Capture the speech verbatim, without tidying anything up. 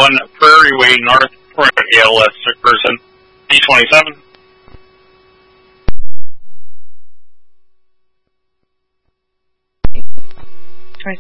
one Prairie Way North, Port A L S person, D twenty-seven.